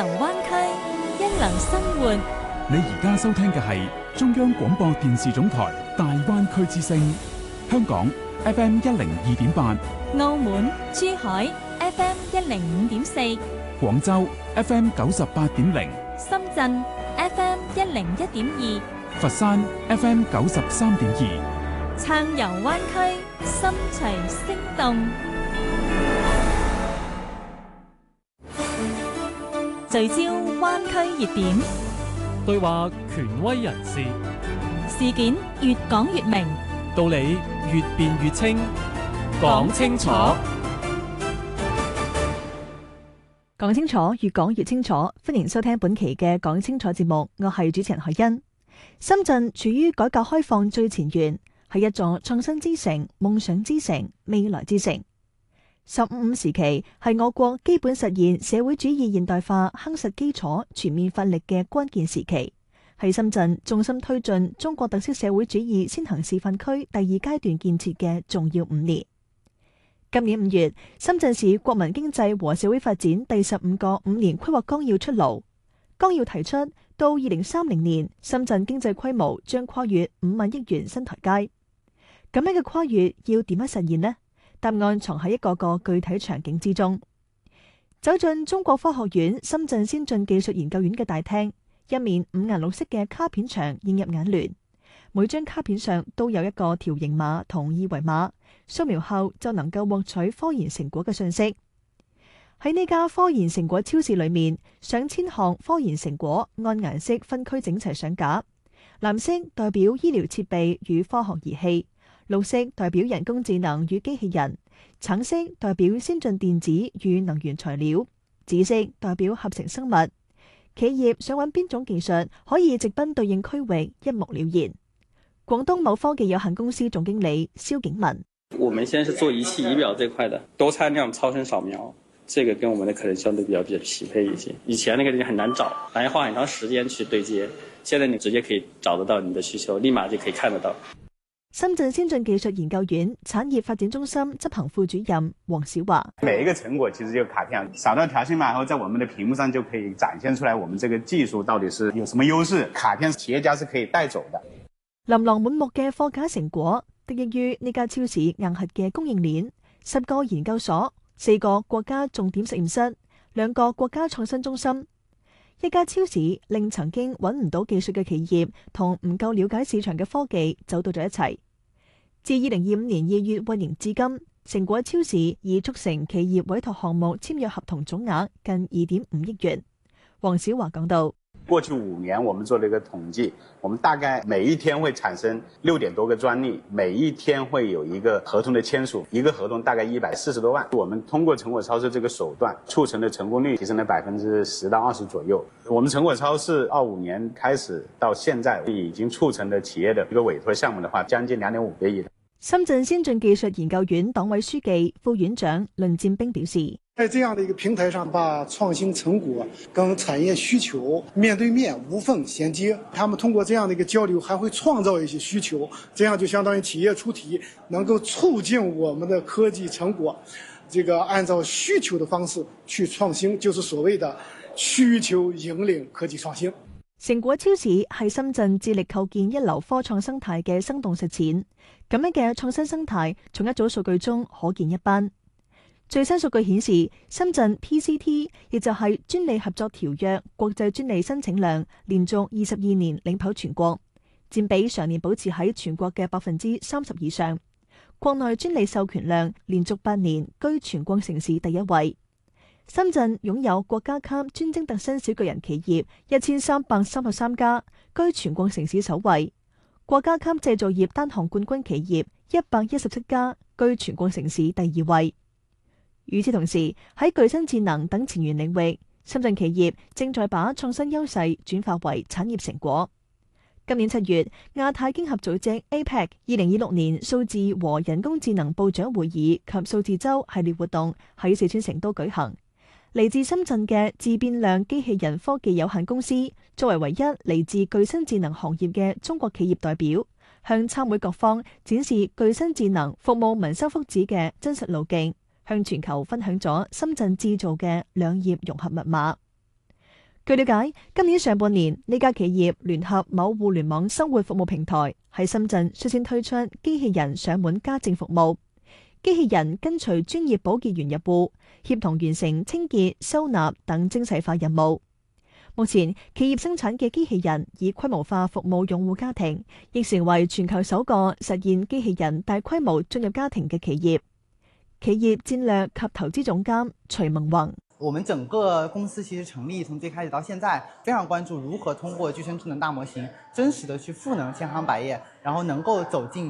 流灣區，一流生活。 你而家收聽嘅係中央廣播電視總台大灣區之聲，香港 FM 102.8， 澳門、珠海 FM 105.4， 廣州 FM 98.0， 深圳 FM 101.2， 佛山 FM 93.2， 暢遊灣區，心隨聲動。聚焦灣區熱點， 對話權威人士， 事件越講越明， 道理越辯越清，講清楚。 講清楚，越講越清楚。歡迎收聽本期嘅講清楚節目，我係主持人海欣。深圳處於改革開放最前沿，係一座創新之城、夢想之城、未來之城。15時期係我國基本實現社會主義現代化夯實基礎、全面發力嘅關鍵時期，係深圳重心推進中國特色社會主義先行示範區第2階段建設嘅重要5年。今年5月，深圳市國民經濟和社會發展第15個5年規劃綱要出爐，綱要提出到2030年，深圳經濟規模將跨越5萬億元新台階。咁樣嘅跨越要點樣實現呢？答案藏喺一個個具體場景之中。走進中國科學院深圳先進技術研究院嘅大廳，一面5顏6色嘅卡片牆映入眼簾，每張卡片上都有一個條形碼同二維碼，掃描後就能夠獲取科研成果嘅信息。喺呢家科研成果超市裏面，上千項科研成果按顏色分區整齊上架，藍色代表醫療設備與科學儀器，綠色代表人工智能與機器人，橙色代表先進電子與能源材料，紫色代表合成生物。企業想揾邊種技術可以直奔對應區域，一目了然。廣東某科技有限公司總經理蕭景文： 我們現在是做儀器儀表這塊的，多參量超聲掃描，這個跟我們的可能相對比較匹配一些。以前那個很難找，還要花很長時間去對接，現在你直接可以找得到你的需求，立馬就可以看得到。 深圳先進技術研究院產業發展中心執行副主任黃小華： 每一個成果其實就卡片掃到條形碼後，在我們的屏幕上就可以展現出來，我們這個技術到底是有什麼優勢，卡片企業家是可以帶走的。 琳琅滿目嘅貨架成果得益於呢家超市硬核嘅供應鏈，10個研究所、4個國家重點實驗室、2個國家創新中心。一家超市令曾經揾唔到技術嘅企業同唔夠了解市場嘅科技走到咗一齊。自2025年2月運營至今，成果超市已促成企業委託項目簽約合同總額近2.5億元。黃小華講到： 過去5年，我們做了一個統計，我們大概每一天會產生6點多個專利，每一天會有一個合同的簽署，一個合同大概140多萬。我們通過成果超市這個手段，促成的成功率提升了10%到20%左右。我們成果超市25年開始到現在，已經促成的企業的一個委託項目的話，將近2.5個億。 深圳先進技術研究院黨委書記、副院長論占兵表示： 在這樣的一個平台上，把創新成果跟產業需求面對面無縫銜接。他們通過這樣的一個交流，還會創造一些需求，這樣就相當於企業出題，能夠促進我們的科技成果，這個按照需求的方式去創新，就是所謂的需求引領科技創新。 成果超市係深圳致力構建一流科創生態嘅生動實踐，咁樣嘅創新生態從一組數據中可見一斑。最新數據顯示，深圳 PCT 亦就係專利合作條約國際專利申請量連續22年領跑全國，佔比常年保持喺全國嘅30%以上。國內專利授權量連續8年居全國城市第一位。深圳擁有國家級專精特新小巨人企業1333家，居全國城市首位；國家級製造業單項冠軍企業117家，居全國城市第2位。與此同時，喺具身智能等前沿領域，深圳企業正在把創新優勢轉化為產業成果。今年7月，亞太經合組織 APEC 2026年數字和人工智能部長會議及數字周系列活動喺四川成都舉行。嚟自深圳嘅自變量機器人科技有限公司，作為唯一嚟自具身智能行業嘅中國企業代表，向參會各方展示具身智能服務民生福祉嘅真實路徑，向全球分享咗深圳製造嘅兩頁融合密碼。 據了解，今年上半年呢家企業聯合某互聯網生活服務平台喺深圳率先推出機器人上門家政服務。機器人跟隨專業保潔員入戶，協同完成清潔、收納等精細化任務。目前企業生產嘅機器人以規模化服務用戶家庭，亦成為全球首個實現機器人大規模進入家庭嘅企業。企業戰略及投資總監徐萌宏： 我們整個公司其實成立從最開始到現在，非常關注如何通過具身智能大模型真實的去賦能千行百業，然後能夠走進